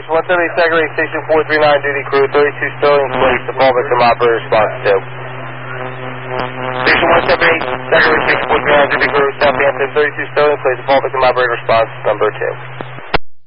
Station 178 Sagre, Station 439, duty crew, 32 Sterling, place the fall victim operator response 2. Station 178 Sagre, Station 439, duty crew, Southampton, 32 Sterling, place the fall victim operator response number 2.